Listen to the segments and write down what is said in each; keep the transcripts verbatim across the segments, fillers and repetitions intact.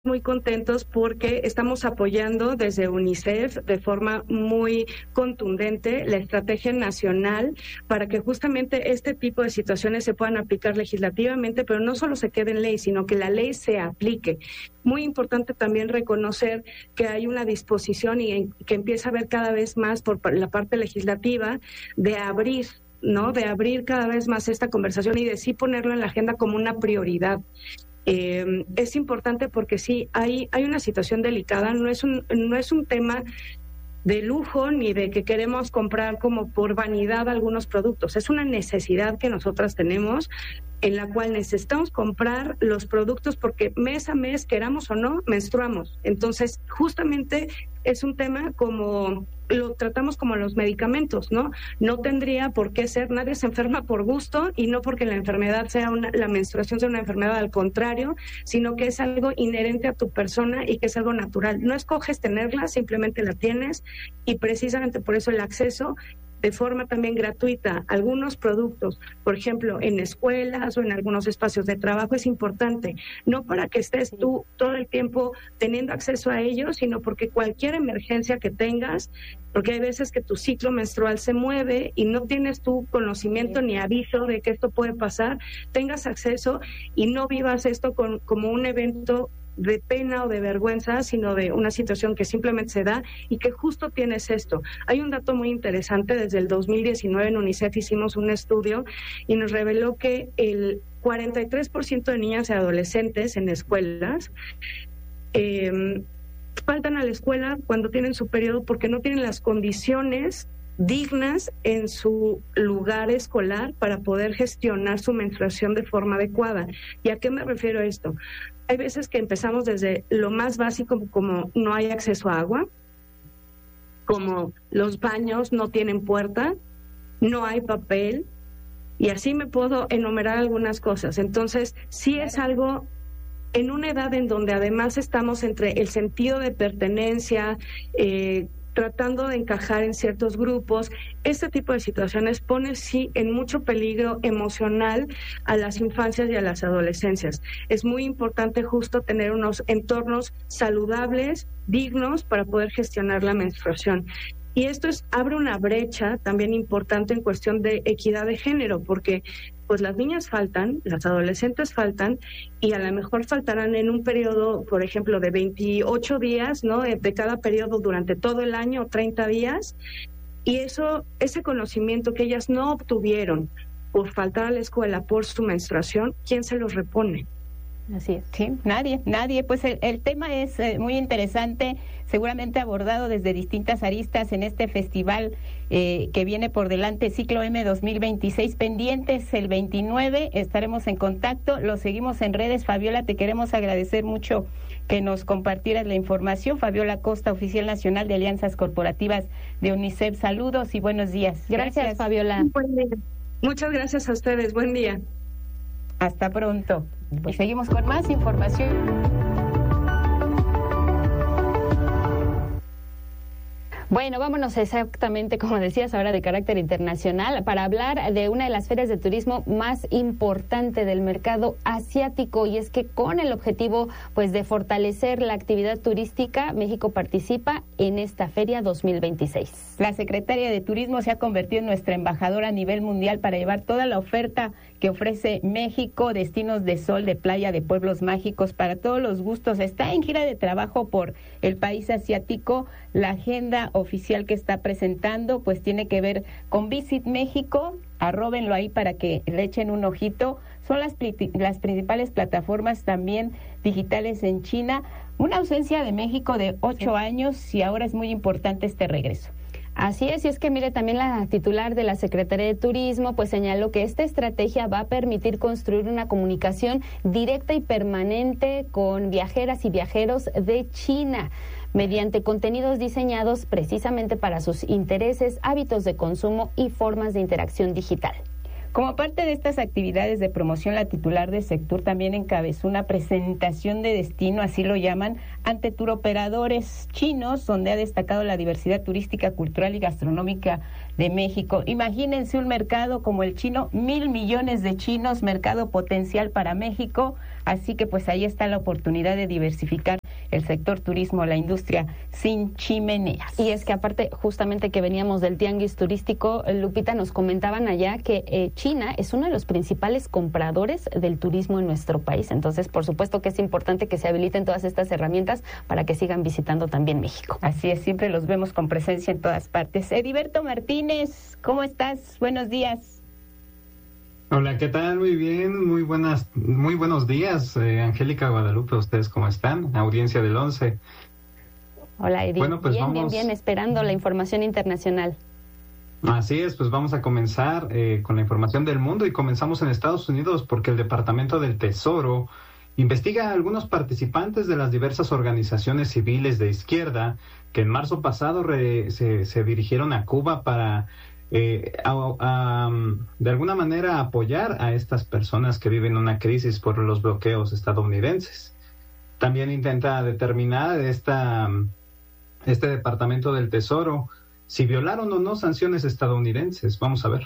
muy contentos porque estamos apoyando desde UNICEF de forma muy contundente la estrategia nacional para que justamente este tipo de situaciones se puedan aplicar legislativamente, pero no solo se quede en ley, sino que la ley se aplique. Muy importante también reconocer que hay una disposición y que empieza a haber cada vez más por la parte legislativa de abrir ¿no? De abrir cada vez más esta conversación y de sí ponerlo en la agenda como una prioridad. Eh, es importante porque sí, hay, hay una situación delicada, no es un, no es un tema de lujo ni de que queremos comprar como por vanidad algunos productos, es una necesidad que nosotras tenemos en la cual necesitamos comprar los productos porque mes a mes, queramos o no, menstruamos. Entonces, justamente es un tema como lo tratamos como los medicamentos, ¿no? No tendría por qué ser, nadie se enferma por gusto y no porque la enfermedad sea una, la menstruación sea una enfermedad, al contrario, sino que es algo inherente a tu persona y que es algo natural. No escoges tenerla, simplemente la tienes y precisamente por eso el acceso de forma también gratuita algunos productos, por ejemplo, en escuelas o en algunos espacios de trabajo es importante, no para que estés tú todo el tiempo teniendo acceso a ellos, sino porque cualquier emergencia que tengas, porque hay veces que tu ciclo menstrual se mueve y no tienes tu conocimiento ni aviso de que esto puede pasar, tengas acceso y no vivas esto con, como un evento de pena o de vergüenza, sino de una situación que simplemente se da y que justo tienes esto. Hay un dato muy interesante, desde el dos mil diecinueve en UNICEF hicimos un estudio y nos reveló que el cuarenta y tres por ciento de niñas y adolescentes en escuelas eh, faltan a la escuela cuando tienen su periodo porque no tienen las condiciones dignas en su lugar escolar para poder gestionar su menstruación de forma adecuada. ¿Y a qué me refiero a esto? Hay veces que empezamos desde lo más básico, como no hay acceso a agua, como los baños no tienen puerta, no hay papel, y así me puedo enumerar algunas cosas. Entonces, sí es algo en una edad en donde además estamos entre el sentido de pertenencia, eh, tratando de encajar en ciertos grupos, este tipo de situaciones pone sí en mucho peligro emocional a las infancias y a las adolescencias. Es muy importante justo tener unos entornos saludables, dignos, para poder gestionar la menstruación. Y esto es, abre una brecha también importante en cuestión de equidad de género, porque pues las niñas faltan, las adolescentes faltan, y a lo mejor faltarán en un periodo, por ejemplo, de veintiocho días, ¿no? De cada periodo durante todo el año, treinta días, y eso, ese conocimiento que ellas no obtuvieron por faltar a la escuela por su menstruación, ¿quién se los repone? Así es, sí, nadie, nadie. Pues el, el tema es eh, muy interesante, seguramente abordado desde distintas aristas en este festival eh, que viene por delante, Ciclo M dos mil veintiséis, pendientes el veintinueve, estaremos en contacto, lo seguimos en redes. Fabiola, te queremos agradecer mucho que nos compartieras la información. Fabiola Costa, oficial nacional de Alianzas Corporativas de UNICEF, saludos y buenos días. Gracias, gracias. Fabiola. Muchas gracias a ustedes, buen día. Hasta pronto. Pues seguimos con más información. Bueno, vámonos exactamente, como decías, ahora de carácter internacional, para hablar de una de las ferias de turismo más importante del mercado asiático, y es que con el objetivo pues de fortalecer la actividad turística, México participa en esta feria dos mil veintiséis. La secretaria de Turismo se ha convertido en nuestra embajadora a nivel mundial para llevar toda la oferta que ofrece México, destinos de sol, de playa, de pueblos mágicos, para todos los gustos. Está en gira de trabajo por el país asiático. La agenda oficial que está presentando pues tiene que ver con Visit México, arróbenlo ahí para que le echen un ojito. Son las, las principales plataformas también digitales en China. Una ausencia de México de ocho años y ahora es muy importante este regreso. Así es, y es que mire, también la titular de la Secretaría de Turismo pues señaló que esta estrategia va a permitir construir una comunicación directa y permanente con viajeras y viajeros de China, mediante contenidos diseñados precisamente para sus intereses, hábitos de consumo y formas de interacción digital. Como parte de estas actividades de promoción, la titular de Sectur también encabezó una presentación de destino, así lo llaman, ante turoperadores chinos, donde ha destacado la diversidad turística, cultural y gastronómica de México. Imagínense un mercado como el chino, mil millones de chinos, mercado potencial para México, así que pues ahí está la oportunidad de diversificar el sector turismo, la industria sin chimeneas. Y es que aparte, justamente que veníamos del tianguis turístico, Lupita, nos comentaban allá que eh, China es uno de los principales compradores del turismo en nuestro país. Entonces, por supuesto que es importante que se habiliten todas estas herramientas para que sigan visitando también México. Así es, siempre los vemos con presencia en todas partes. Heriberto Martínez, ¿cómo estás? Buenos días. Hola, ¿qué tal? Muy bien, muy buenas, muy buenos días, eh, Angélica, Guadalupe, ¿ustedes cómo están? Audiencia del once. Hola, Edith. Bueno, pues bien, vamos... bien, bien, esperando la información internacional. Así es, pues vamos a comenzar eh, con la información del mundo y comenzamos en Estados Unidos porque el Departamento del Tesoro investiga a algunos participantes de las diversas organizaciones civiles de izquierda que en marzo pasado re, se, se dirigieron a Cuba para... Eh, a, a, de alguna manera apoyar a estas personas que viven una crisis por los bloqueos estadounidenses. También intenta determinar esta, este Departamento del Tesoro si violaron o no sanciones estadounidenses. Vamos a ver.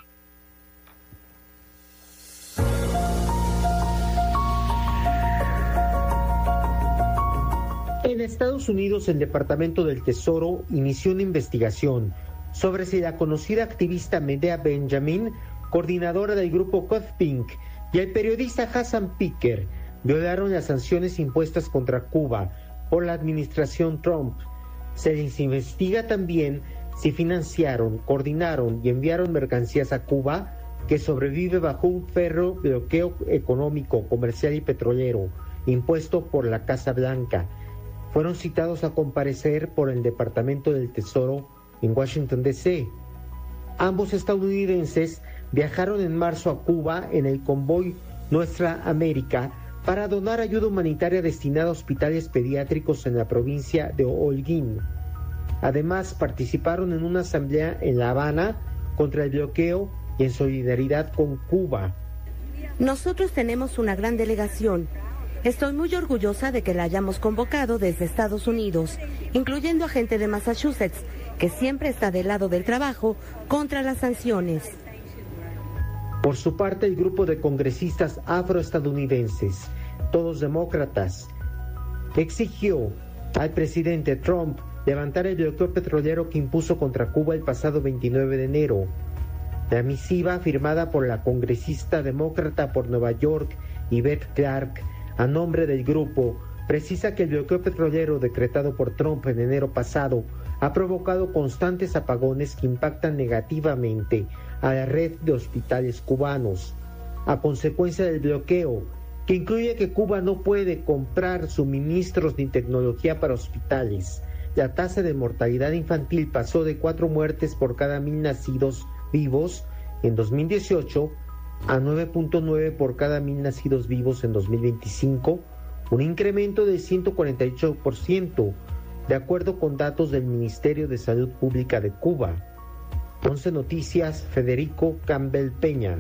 En Estados Unidos, el Departamento del Tesoro inició una investigación sobre si la conocida activista Medea Benjamin, coordinadora del grupo Code Pink, y el periodista Hassan Piker violaron las sanciones impuestas contra Cuba por la administración Trump. Se les investiga también si financiaron, coordinaron y enviaron mercancías a Cuba, que sobrevive bajo un férreo bloqueo económico, comercial y petrolero impuesto por la Casa Blanca. Fueron citados a comparecer por el Departamento del Tesoro en Washington, D C Ambos estadounidenses viajaron en marzo a Cuba en el convoy Nuestra América para donar ayuda humanitaria destinada a hospitales pediátricos en la provincia de Holguín. Además, participaron en una asamblea en La Habana contra el bloqueo y en solidaridad con Cuba. Nosotros tenemos una gran delegación. Estoy muy orgullosa de que la hayamos convocado desde Estados Unidos, incluyendo a gente de Massachusetts, que siempre está del lado del trabajo contra las sanciones. Por su parte, el grupo de congresistas afroestadounidenses, todos demócratas, exigió al presidente Trump levantar el bloqueo petrolero que impuso contra Cuba el pasado veintinueve de enero. La misiva, firmada por la congresista demócrata por Nueva York, Yvette Clarke, a nombre del grupo, precisa que el bloqueo petrolero decretado por Trump en enero pasado ha provocado constantes apagones que impactan negativamente a la red de hospitales cubanos. A consecuencia del bloqueo, que incluye que Cuba no puede comprar suministros ni tecnología para hospitales, la tasa de mortalidad infantil pasó de cuatro muertes por cada mil nacidos vivos en dos mil dieciocho a nueve punto nueve por cada mil nacidos vivos en dos mil veinticinco, un incremento del ciento cuarenta y ocho por ciento, de acuerdo con datos del Ministerio de Salud Pública de Cuba. once Noticias, Federico Campbell Peña.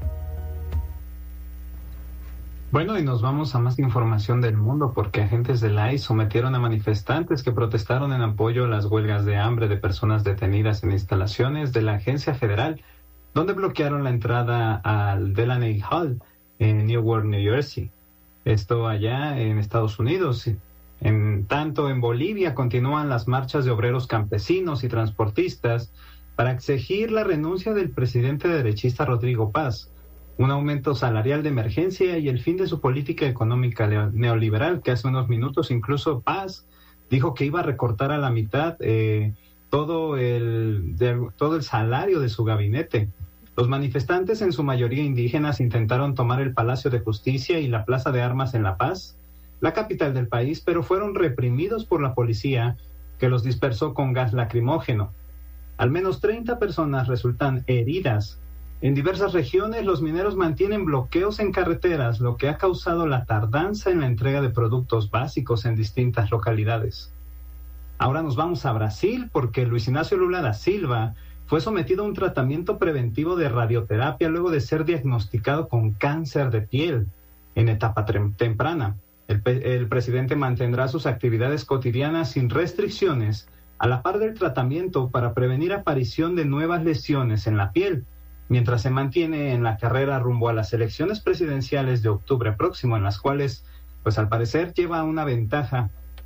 Bueno, y nos vamos a más información del mundo porque agentes del I C E sometieron a manifestantes que protestaron en apoyo a las huelgas de hambre de personas detenidas en instalaciones de la agencia federal, donde bloquearon la entrada al Delaney Hall en Newark, New Jersey. Esto allá en Estados Unidos. En tanto, en Bolivia continúan las marchas de obreros campesinos y transportistas para exigir la renuncia del presidente derechista Rodrigo Paz, un aumento salarial de emergencia y el fin de su política económica neoliberal, que hace unos minutos incluso Paz dijo que iba a recortar a la mitad eh, todo el, de, todo el salario de su gabinete. Los manifestantes, en su mayoría indígenas, intentaron tomar el Palacio de Justicia y la Plaza de Armas en La Paz, la capital del país, pero fueron reprimidos por la policía, que los dispersó con gas lacrimógeno. Al menos treinta personas resultan heridas. En diversas regiones, los mineros mantienen bloqueos en carreteras, lo que ha causado la tardanza en la entrega de productos básicos en distintas localidades. Ahora nos vamos a Brasil, porque Luis Ignacio Lula da Silva fue sometido a un tratamiento preventivo de radioterapia luego de ser diagnosticado con cáncer de piel en etapa temprana. El, el presidente mantendrá sus actividades cotidianas sin restricciones, a la par del tratamiento para prevenir aparición de nuevas lesiones en la piel, mientras se mantiene en la carrera rumbo a las elecciones presidenciales de octubre próximo, en las cuales, pues al parecer, lleva una ventaja.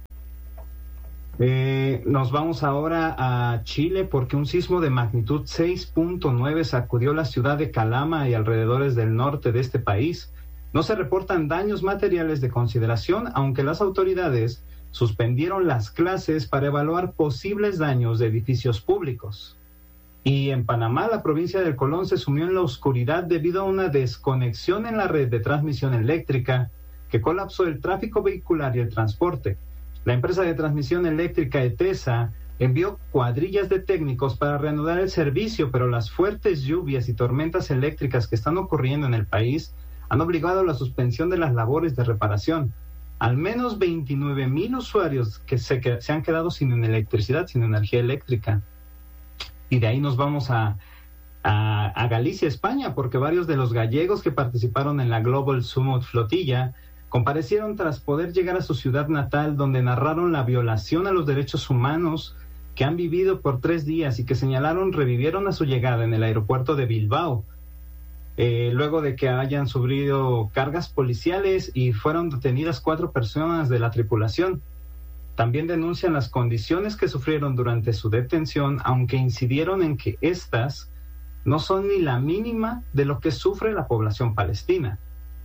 Eh, nos vamos ahora a Chile porque un sismo de magnitud seis punto nueve sacudió la ciudad de Calama y alrededores del norte de este país. No se reportan daños materiales de consideración, aunque las autoridades suspendieron las clases para evaluar posibles daños de edificios públicos. Y en Panamá, la provincia del Colón se sumió en la oscuridad debido a una desconexión en la red de transmisión eléctrica que colapsó el tráfico vehicular y el transporte. La empresa de transmisión eléctrica ETESA envió cuadrillas de técnicos para reanudar el servicio, pero las fuertes lluvias y tormentas eléctricas que están ocurriendo en el país han obligado a la suspensión de las labores de reparación. Al menos veintinueve mil usuarios que se, que se han quedado sin electricidad, sin energía eléctrica. Y de ahí nos vamos a, a, a Galicia, España, porque varios de los gallegos que participaron en la Global Summit Flotilla comparecieron tras poder llegar a su ciudad natal, donde narraron la violación a los derechos humanos que han vivido por tres días y que señalaron revivieron a su llegada en el aeropuerto de Bilbao, eh, luego de que hayan sufrido cargas policiales y fueron detenidas cuatro personas de la tripulación. También denuncian las condiciones que sufrieron durante su detención, aunque incidieron en que éstas no son ni la mínima de lo que sufre la población palestina.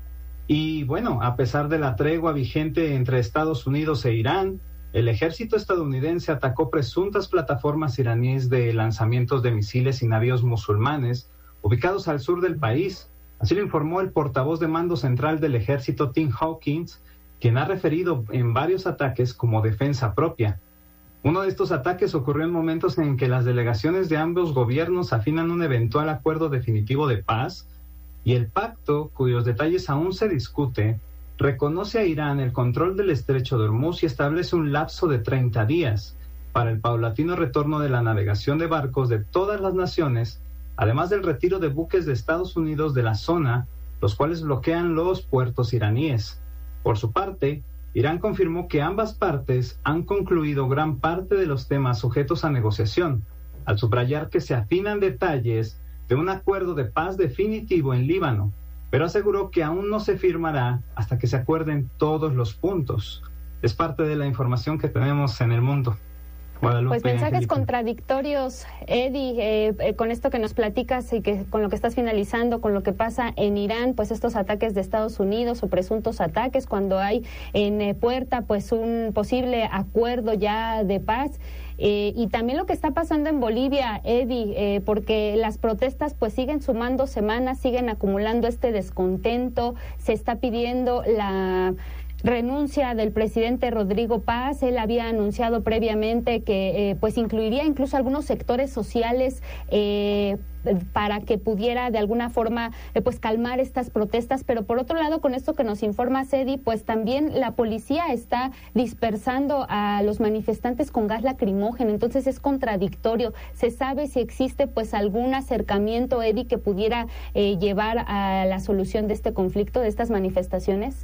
Y bueno, a pesar de la tregua vigente entre Estados Unidos e Irán, el ejército estadounidense atacó presuntas plataformas iraníes de lanzamientos de misiles y navíos musulmanes ubicados al sur del país. Así lo informó el portavoz de mando central del ejército, Tim Hawkins, quien ha referido en varios ataques como defensa propia. Uno de estos ataques ocurrió en momentos en que las delegaciones de ambos gobiernos afinan un eventual acuerdo definitivo de paz, y el pacto, cuyos detalles aún se discute, reconoce a Irán el control del estrecho de Hormuz y establece un lapso de treinta días para el paulatino retorno de la navegación de barcos de todas las naciones, además del retiro de buques de Estados Unidos de la zona, los cuales bloquean los puertos iraníes. Por su parte, Irán confirmó que ambas partes han concluido gran parte de los temas sujetos a negociación, al subrayar que se afinan detalles de un acuerdo de paz definitivo en Líbano, pero aseguró que aún no se firmará hasta que se acuerden todos los puntos. Es parte de la información que tenemos en el mundo. Guadalupe, pues mensajes Angélica. Contradictorios, Eddie, eh, eh, con esto que nos platicas y que con lo que estás finalizando, con lo que pasa en Irán, pues estos ataques de Estados Unidos o presuntos ataques, cuando hay en eh, puerta pues un posible acuerdo ya de paz. Eh, y también lo que está pasando en Bolivia, Eddie, eh, porque las protestas pues siguen sumando semanas, siguen acumulando este descontento, se está pidiendo la renuncia del presidente Rodrigo Paz. Él había anunciado previamente que eh, pues incluiría incluso algunos sectores sociales eh, para que pudiera de alguna forma eh, pues calmar estas protestas, pero por otro lado, con esto que nos informa Cedi, pues también la policía está dispersando a los manifestantes con gas lacrimógeno, entonces es contradictorio. ¿Se sabe si existe pues algún acercamiento, Eddie, que pudiera eh, llevar a la solución de este conflicto, de estas manifestaciones?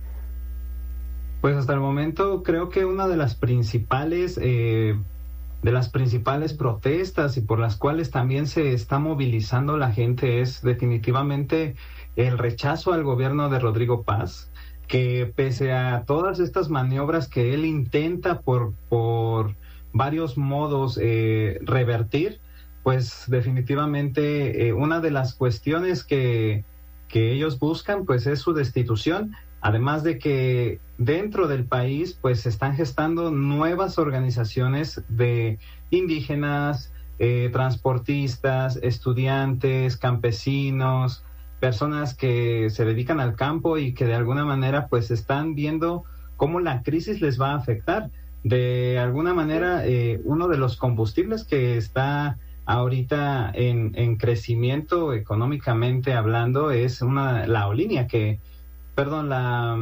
Pues hasta el momento creo que una de las principales eh, de las principales protestas y por las cuales también se está movilizando la gente es definitivamente el rechazo al gobierno de Rodrigo Paz, que pese a todas estas maniobras que él intenta por por varios modos eh, revertir, pues definitivamente eh, una de las cuestiones que que ellos buscan pues es su destitución. Además de que dentro del país pues se están gestando nuevas organizaciones de indígenas, eh, transportistas, estudiantes, campesinos, personas que se dedican al campo y que de alguna manera pues están viendo cómo la crisis les va a afectar. De alguna manera eh, uno de los combustibles que está ahorita en, en crecimiento económicamente hablando es una la aerolínea que Perdón, la,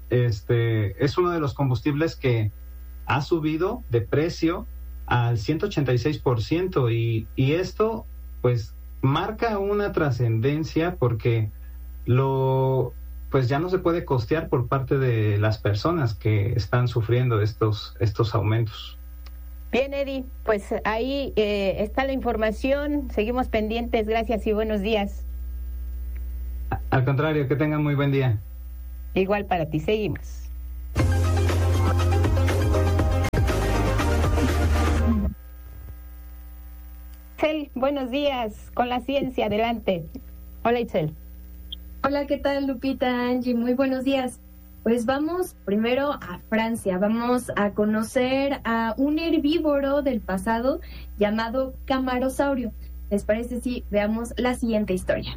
este, es uno de los combustibles que ha subido de precio al ciento ochenta y seis por ciento y, y esto pues marca una trascendencia porque lo pues ya no se puede costear por parte de las personas que están sufriendo estos, estos aumentos. Bien, Eddie, pues ahí eh, está la información, seguimos pendientes, gracias y buenos días. Al contrario, que tengan muy buen día. Igual para ti, seguimos. Itzel, buenos días, con la ciencia, adelante. Hola, Itzel. Hola, ¿qué tal, Lupita, Angie? Muy buenos días. Pues vamos primero a Francia, vamos a conocer a un herbívoro del pasado llamado camarosaurio. ¿Les parece si veamos la siguiente historia?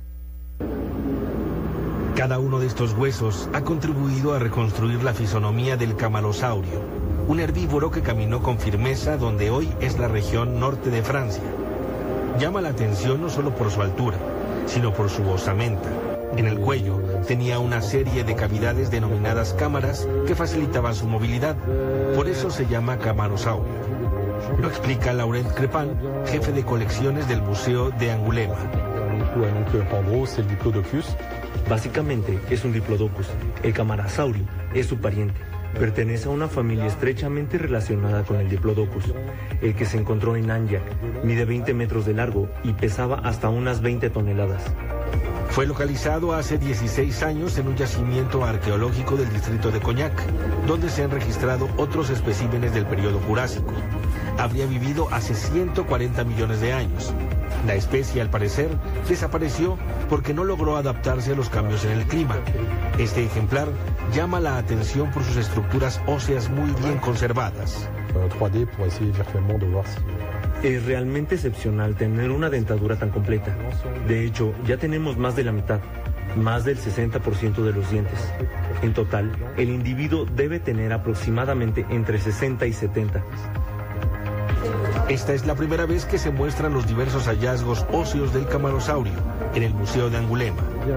Cada uno de estos huesos ha contribuido a reconstruir la fisonomía del camarosaurio, un herbívoro que caminó con firmeza donde hoy es la región norte de Francia. Llama la atención no solo por su altura, sino por su osamenta. En el cuello tenía una serie de cavidades denominadas cámaras que facilitaban su movilidad. Por eso se llama camarosaurio. Lo explica Laurent Crepin, jefe de colecciones del Museo de Angulema. Básicamente es un diplodocus. El camarosaurio es su pariente. Pertenece a una familia estrechamente relacionada con el diplodocus. El que se encontró en Anya mide veinte metros de largo y pesaba hasta unas veinte toneladas. Fue localizado hace dieciséis años en un yacimiento arqueológico del distrito de Cognac, donde se han registrado otros especímenes del periodo Jurásico. Habría vivido hace ciento cuarenta millones de años. La especie, al parecer, desapareció porque no logró adaptarse a los cambios en el clima. Este ejemplar llama la atención por sus estructuras óseas muy bien conservadas. Es realmente excepcional tener una dentadura tan completa. De hecho, ya tenemos más de la mitad, más del sesenta por ciento de los dientes. En total, el individuo debe tener aproximadamente entre sesenta y setenta. Esta es la primera vez que se muestran los diversos hallazgos óseos del camarosaurio en el Museo de Angulema.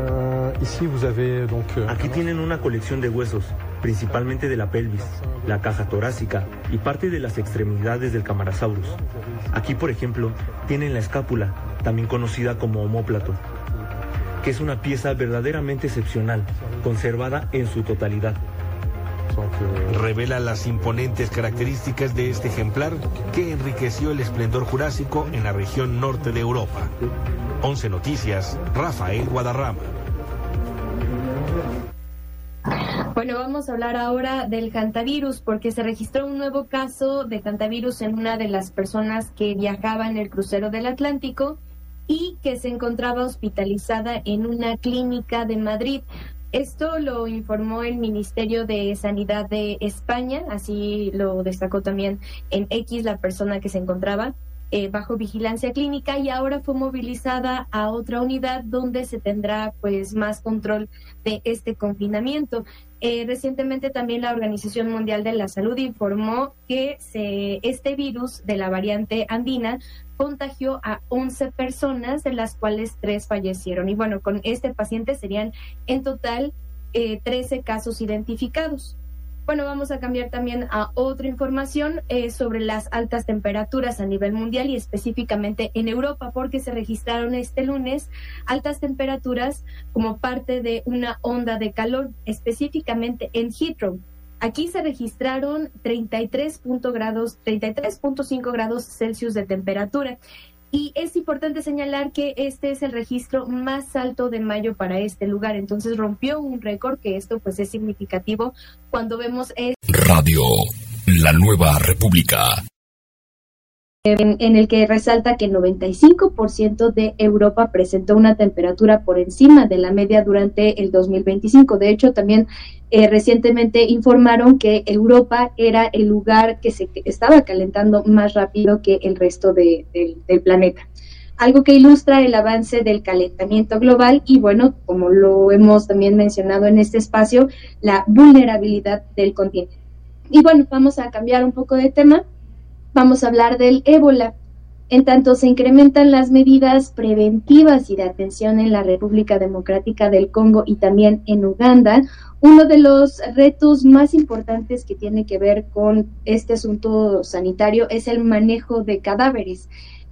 Aquí tienen una colección de huesos, principalmente de la pelvis, la caja torácica y parte de las extremidades del Camarasaurus. Aquí, por ejemplo, tienen la escápula, también conocida como omóplato, que es una pieza verdaderamente excepcional, conservada en su totalidad. Revela las imponentes características de este ejemplar que enriqueció el esplendor jurásico en la región norte de Europa. once Noticias, Rafael Guadarrama. Bueno, vamos a hablar ahora del hantavirus, porque se registró un nuevo caso de hantavirus en una de las personas que viajaba en el crucero del Atlántico y que se encontraba hospitalizada en una clínica de Madrid. Esto lo informó el Ministerio de Sanidad de España, así lo destacó también en X la persona que se encontraba eh, bajo vigilancia clínica, y ahora fue movilizada a otra unidad donde se tendrá pues más control de este confinamiento. Eh, recientemente también la Organización Mundial de la Salud informó que se, este virus de la variante andina contagió a once personas, de las cuales tres fallecieron. Y bueno, con este paciente serían en total eh, trece casos identificados. Bueno, vamos a cambiar también a otra información eh, sobre las altas temperaturas a nivel mundial y específicamente en Europa, porque se registraron este lunes altas temperaturas como parte de una onda de calor, específicamente en Heathrow. Aquí se registraron treinta y tres punto cinco grados Celsius de temperatura. Y es importante señalar que este es el registro más alto de mayo para este lugar. Entonces rompió un récord, que esto pues es significativo cuando vemos... Es... Radio La Nueva República. En, en el que resalta que el noventa y cinco por ciento de Europa presentó una temperatura por encima de la media durante el dos mil veinticinco. De hecho, también eh, recientemente informaron que Europa era el lugar que se que estaba calentando más rápido que el resto de, de, del planeta. Algo que ilustra el avance del calentamiento global y, bueno, como lo hemos también mencionado en este espacio, la vulnerabilidad del continente. Y bueno, vamos a cambiar un poco de tema. Vamos a hablar del ébola. En tanto se incrementan las medidas preventivas y de atención en la República Democrática del Congo y también en Uganda, uno de los retos más importantes que tiene que ver con este asunto sanitario es el manejo de cadáveres.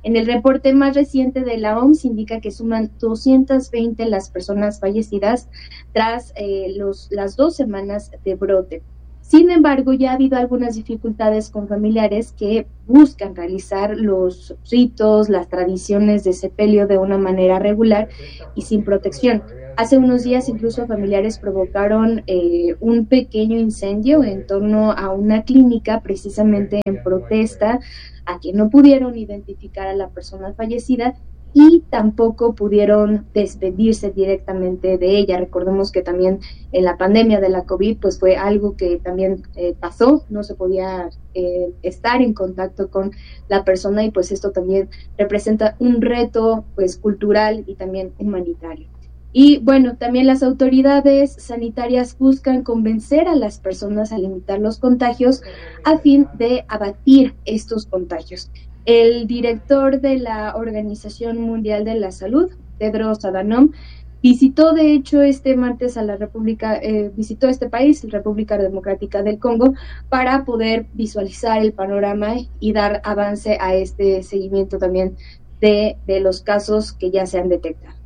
En el reporte más reciente de la O M S indica que suman doscientas veinte las personas fallecidas tras eh, los, las dos semanas de brote. Sin embargo, ya ha habido algunas dificultades con familiares que buscan realizar los ritos, las tradiciones de sepelio de una manera regular y sin protección. Hace unos días incluso familiares provocaron eh, un pequeño incendio en torno a una clínica, precisamente en protesta a que no pudieron identificar a la persona fallecida y tampoco pudieron despedirse directamente de ella. Recordemos que también en la pandemia de la COVID pues fue algo que también eh, pasó, no se podía eh, estar en contacto con la persona y pues esto también representa un reto pues cultural y también humanitario. Y bueno, también las autoridades sanitarias buscan convencer a las personas a limitar los contagios a fin de abatir estos contagios. El director de la Organización Mundial de la Salud, Tedros Adhanom, visitó de hecho este martes a la República, eh, visitó este país, la República Democrática del Congo, para poder visualizar el panorama y dar avance a este seguimiento también de, de los casos que ya se han detectado.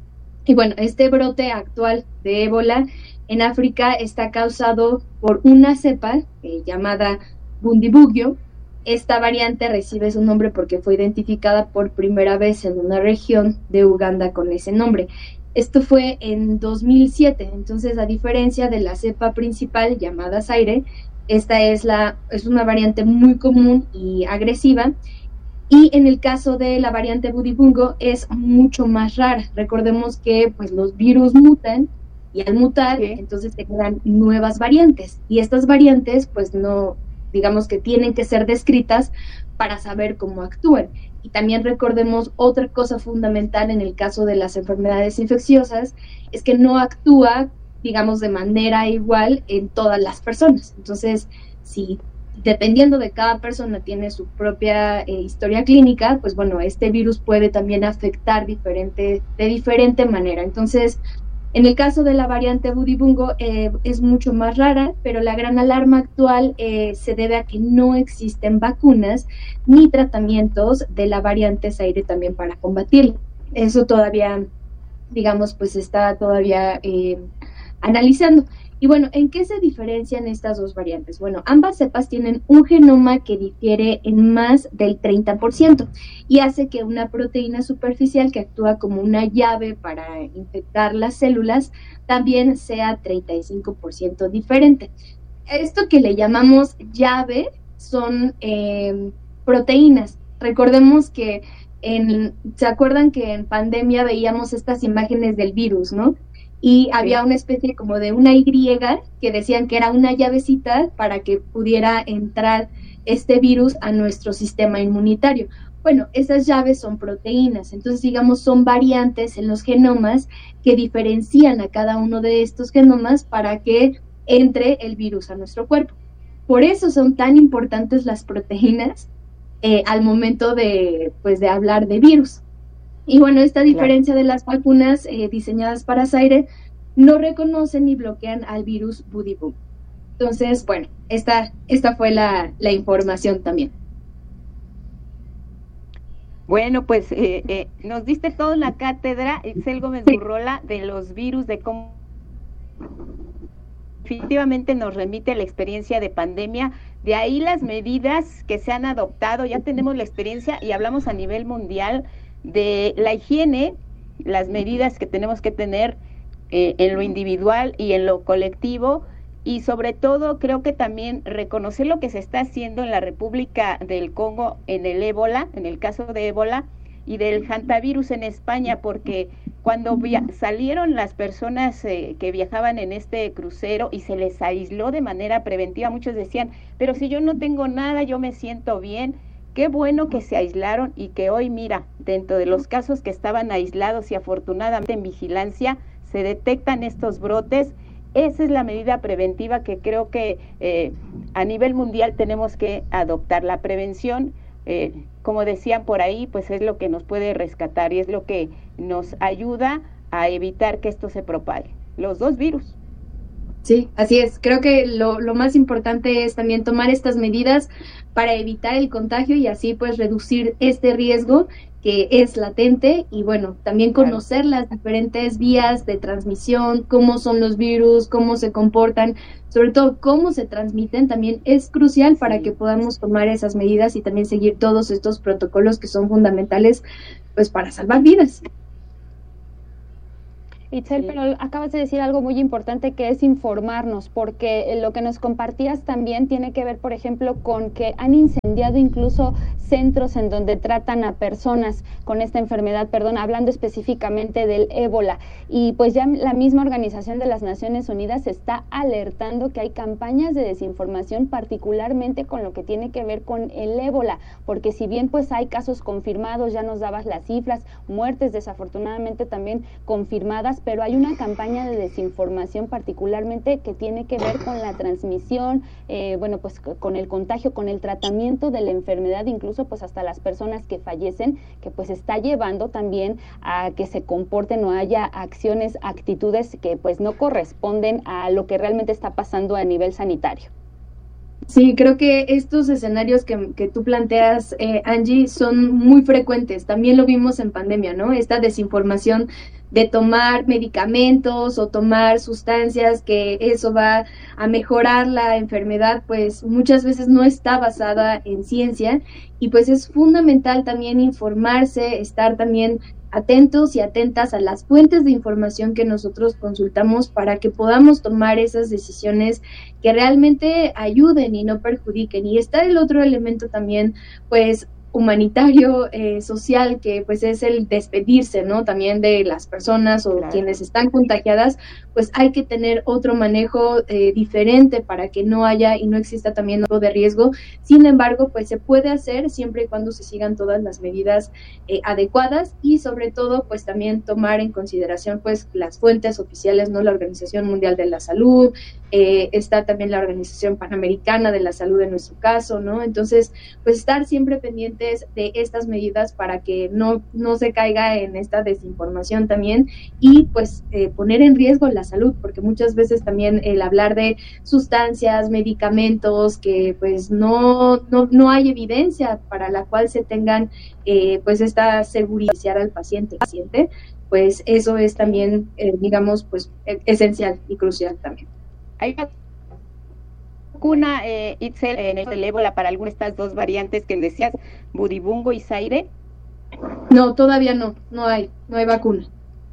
Y bueno, este brote actual de ébola en África está causado por una cepa eh, llamada Bundibugyo. Esta variante recibe su nombre porque fue identificada por primera vez en una región de Uganda con ese nombre. Esto fue en dos mil siete, entonces a diferencia de la cepa principal llamada Zaire, esta es, la, es una variante muy común y agresiva. Y en el caso de la variante Budibungo es mucho más rara. Recordemos que pues, los virus mutan y al mutar, sí. entonces se crean nuevas variantes. Y estas variantes, pues no, digamos que tienen que ser descritas para saber cómo actúan. Y también recordemos otra cosa fundamental en el caso de las enfermedades infecciosas, es que no actúa, digamos, de manera igual en todas las personas. Entonces, si dependiendo de cada persona tiene su propia eh, historia clínica, pues bueno, este virus puede también afectar diferente, de diferente manera. Entonces, en el caso de la variante Budibungo eh, es mucho más rara, pero la gran alarma actual eh, se debe a que no existen vacunas ni tratamientos de la variante Zaire también para combatirla. Eso todavía, digamos, pues está todavía eh, analizando. Y bueno, ¿en qué se diferencian estas dos variantes? Bueno, ambas cepas tienen un genoma que difiere en más del treinta por ciento y hace que una proteína superficial que actúa como una llave para infectar las células también sea treinta y cinco por ciento diferente. Esto que le llamamos llave son eh, proteínas. Recordemos que, en, ¿se acuerdan que en pandemia veíamos estas imágenes del virus, no? Y había una especie como de una Y que decían que era una llavecita para que pudiera entrar este virus a nuestro sistema inmunitario. Bueno, esas llaves son proteínas, entonces digamos son variantes en los genomas que diferencian a cada uno de estos genomas para que entre el virus a nuestro cuerpo. Por eso son tan importantes las proteínas eh, al momento de, pues, de hablar de virus. Y bueno, esta diferencia de las vacunas eh, diseñadas para Zaire no reconocen ni bloquean al virus Budibungo. Entonces, bueno, esta, esta fue la, la información también. Bueno, pues eh, eh, nos diste toda la cátedra, Itzel Gómez Gurrola, de los virus, de cómo definitivamente nos remite la experiencia de pandemia. De ahí las medidas que se han adoptado, ya tenemos la experiencia y hablamos a nivel mundial de la higiene, las medidas que tenemos que tener eh, en lo individual y en lo colectivo, y sobre todo creo que también reconocer lo que se está haciendo en la República del Congo en el ébola, en el caso de ébola, y del hantavirus en España, porque cuando via- salieron las personas eh, que viajaban en este crucero y se les aisló de manera preventiva, muchos decían, pero si yo no tengo nada, yo me siento bien. Qué bueno que se aislaron y que hoy, mira, dentro de los casos que estaban aislados y afortunadamente en vigilancia, se detectan estos brotes. Esa es la medida preventiva que creo que eh, a nivel mundial tenemos que adoptar. La prevención, eh, como decían por ahí, pues es lo que nos puede rescatar y es lo que nos ayuda a evitar que esto se propague. Los dos virus. Sí, así es. Creo que lo, lo más importante es también tomar estas medidas para evitar el contagio y así pues reducir este riesgo que es latente y bueno, también conocer las diferentes vías de transmisión, cómo son los virus, cómo se comportan, sobre todo cómo se transmiten, también es crucial para que podamos tomar esas medidas y también seguir todos estos protocolos que son fundamentales pues para salvar vidas. Itzel, pero acabas de decir algo muy importante que es informarnos, porque lo que nos compartías también tiene que ver, por ejemplo, con que han incendiado incluso centros en donde tratan a personas con esta enfermedad, perdón, hablando específicamente del ébola. Y pues ya la misma Organización de las Naciones Unidas está alertando que hay campañas de desinformación, particularmente con lo que tiene que ver con el ébola, porque si bien pues hay casos confirmados, ya nos dabas las cifras, muertes desafortunadamente también confirmadas, pero hay una campaña de desinformación particularmente que tiene que ver con la transmisión, eh, bueno, pues con el contagio, con el tratamiento de la enfermedad, incluso pues hasta las personas que fallecen, que pues está llevando también a que se comporten o haya acciones, actitudes que pues no corresponden a lo que realmente está pasando a nivel sanitario. Sí, creo que estos escenarios que, que tú planteas, eh, Angie, son muy frecuentes. También lo vimos en pandemia, ¿no? Esta desinformación de tomar medicamentos o tomar sustancias que eso va a mejorar la enfermedad, pues muchas veces no está basada en ciencia y pues es fundamental también informarse, estar también atentos y atentas a las fuentes de información que nosotros consultamos para que podamos tomar esas decisiones que realmente ayuden y no perjudiquen. Y está el otro elemento también, pues, humanitario, eh, social, que pues es el despedirse, ¿no? También de las personas o claro. quienes están contagiadas, pues hay que tener otro manejo eh, diferente para que no haya y no exista también otro de riesgo. Sin embargo, pues se puede hacer siempre y cuando se sigan todas las medidas eh, adecuadas y sobre todo, pues también tomar en consideración pues las fuentes oficiales, ¿no? La Organización Mundial de la Salud, eh, está también la Organización Panamericana de la Salud en nuestro caso, ¿no? Entonces, pues estar siempre pendiente de estas medidas para que no, no se caiga en esta desinformación también y pues eh, poner en riesgo la salud, porque muchas veces también el hablar de sustancias, medicamentos que pues no, no, no hay evidencia para la cual se tengan eh, pues esta seguridad al paciente, paciente, pues eso es también eh, digamos pues esencial y crucial también. Hay vacuna, eh, Itzel, en el ébola para alguna de estas dos variantes que decías, Budibungo y Zaire? No, todavía no, no hay, no hay vacuna.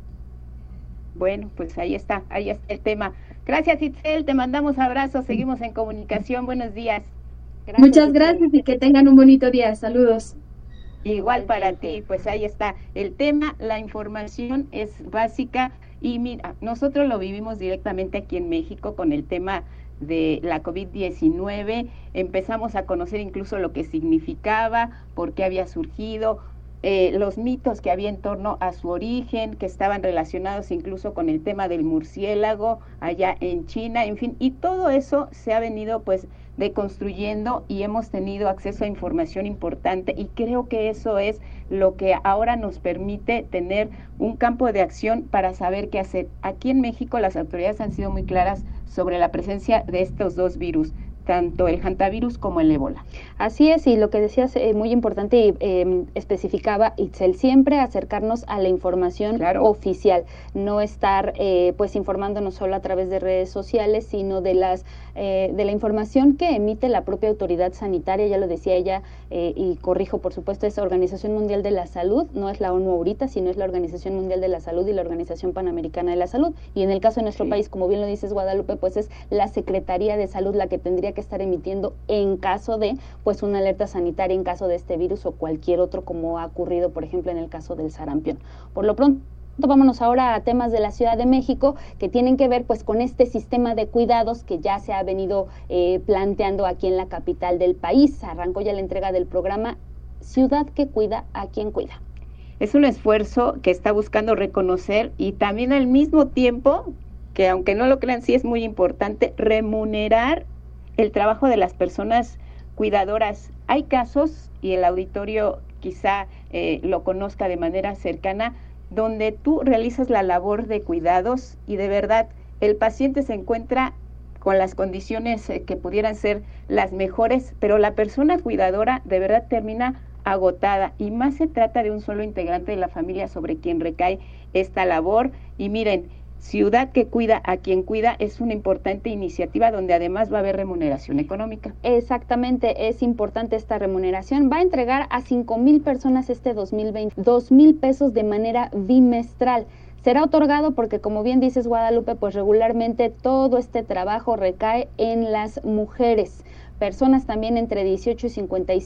Bueno, pues ahí está, ahí está el tema. Gracias, Itzel, te mandamos abrazos, seguimos en comunicación, buenos días. Gracias, Muchas gracias Itzel. Y que tengan un bonito día, saludos. Igual para ti, pues ahí está el tema, la información es básica y mira, nosotros lo vivimos directamente aquí en México con el tema de la COVID diecinueve, empezamos a conocer incluso lo que significaba, por qué había surgido, eh, los mitos que había en torno a su origen, que estaban relacionados incluso con el tema del murciélago allá en China, en fin, y todo eso se ha venido pues deconstruyendo y hemos tenido acceso a información importante y creo que eso es lo que ahora nos permite tener un campo de acción para saber qué hacer. Aquí en México las autoridades han sido muy claras sobre la presencia de estos dos virus, tanto el hantavirus como el ébola. Así es, y lo que decías eh, muy importante y eh, especificaba Itzel, siempre acercarnos a la información claro. oficial, no estar eh, pues informándonos solo a través de redes sociales, sino de las eh, de la información que emite la propia autoridad sanitaria, ya lo decía ella, eh, y corrijo por supuesto, es la Organización Mundial de la Salud, no es la ONU ahorita, sino es la Organización Mundial de la Salud y la Organización Panamericana de la Salud, y en el caso de nuestro sí. país, como bien lo dices Guadalupe, pues es la Secretaría de Salud la que tendría que estar emitiendo en caso de pues una alerta sanitaria en caso de este virus o cualquier otro, como ha ocurrido por ejemplo en el caso del sarampión. Por lo pronto vámonos ahora a temas de la Ciudad de México que tienen que ver pues con este sistema de cuidados que ya se ha venido eh, planteando aquí en la capital del país. Arrancó ya la entrega del programa Ciudad que Cuida a Quien Cuida. Es un esfuerzo que está buscando reconocer y también al mismo tiempo, que aunque no lo crean, sí es muy importante, remunerar el trabajo de las personas cuidadoras. Hay casos, y el auditorio quizá eh, lo conozca de manera cercana, donde tú realizas la labor de cuidados y de verdad el paciente se encuentra con las condiciones que pudieran ser las mejores, pero la persona cuidadora de verdad termina agotada, y más se trata de un solo integrante de la familia sobre quien recae esta labor. Y miren, Ciudad que cuida a quien cuida es una importante iniciativa donde además va a haber remuneración económica. Exactamente, es importante esta remuneración. Va a entregar a cinco mil personas este dos mil veinte, dos mil pesos de manera bimestral. Será otorgado porque, como bien dices, Guadalupe, pues regularmente todo este trabajo recae en las mujeres. Personas también entre dieciocho y cincuenta y